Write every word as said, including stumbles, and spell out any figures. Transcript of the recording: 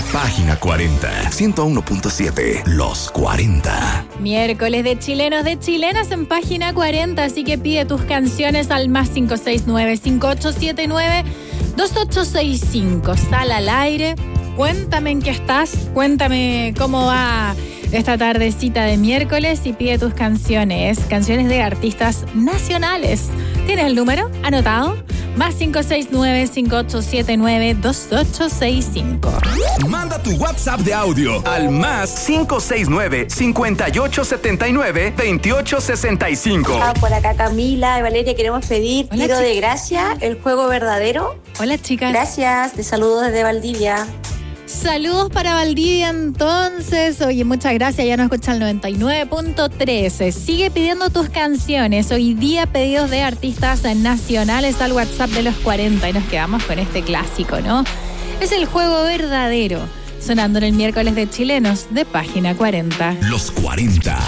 Página cuarenta, ciento uno punto siete, Los cuarenta. Miércoles de chilenos, de chilenas en Página cuarenta, así que pide tus canciones al más cinco seis nueve, cinco ocho siete nueve, dos ocho seis cinco. Sal al aire, cuéntame en qué estás, cuéntame cómo va esta tardecita de miércoles y pide tus canciones, canciones de artistas nacionales. ¿Tienes el número anotado? Más cinco seis nueve, cinco ocho siete nueve, dos ocho seis cinco. Manda tu WhatsApp de audio al más cinco seis nueve, cinco ocho siete nueve, dos ocho seis cinco. Ah, por acá Camila y Valeria queremos pedir Hola, Tiro chicas. de Gracia, el juego verdadero. Hola, chicas. Gracias, te saludo desde Valdivia. Saludos para Valdivia entonces. Oye, muchas gracias, ya nos escucha el noventa y nueve punto trece. Sigue pidiendo tus canciones. Hoy día pedidos de artistas nacionales al WhatsApp de los cuarenta y nos quedamos con este clásico, ¿no? Es el juego verdadero, sonando en el miércoles de chilenos de Página cuarenta. Los cuarenta.